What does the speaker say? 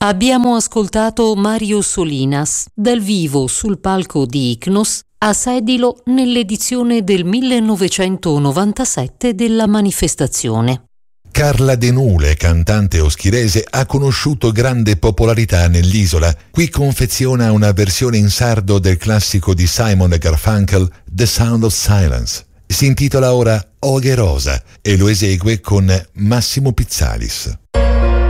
Abbiamo ascoltato Mario Solinas dal vivo sul palco di Ichnos a Sedilo nell'edizione del 1997 della manifestazione. Carla De Nule, cantante oschirese, ha conosciuto grande popolarità nell'isola. Qui confeziona una versione in sardo del classico di Simon & Garfunkel, The Sound of Silence. Si intitola ora Oghe Rosa e lo esegue con Massimo Pizzalis.